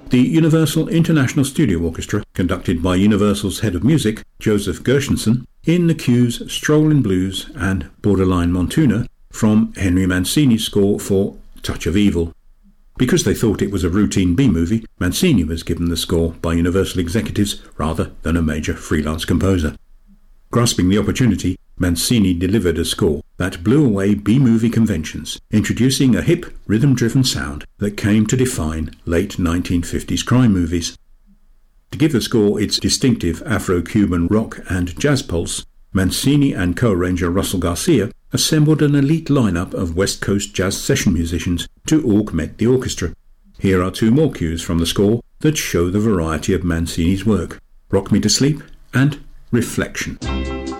The Universal International Studio Orchestra, conducted by Universal's head of music, Joseph Gershenson, in the cues Strollin' Blues and Borderline Montuna from Henry Mancini's score for Touch of Evil. Because they thought it was a routine B-movie, Mancini was given the score by Universal executives rather than a major freelance composer. Grasping the opportunity, Mancini delivered a score that blew away B-movie conventions, introducing a hip, rhythm-driven sound that came to define late 1950s crime movies. To give the score its distinctive Afro-Cuban rock and jazz pulse, Mancini and co-arranger Russell Garcia assembled an elite lineup of West Coast jazz session musicians to augment the orchestra. Here are two more cues from the score that show the variety of Mancini's work: Rock Me to Sleep and Reflection.